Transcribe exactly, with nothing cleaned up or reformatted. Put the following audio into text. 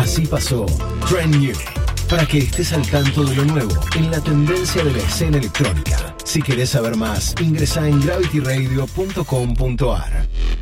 Así pasó Trend New, para que estés al tanto de lo nuevo en la tendencia de la escena electrónica. Si querés saber más, ingresa en gravity radio punto com punto a r.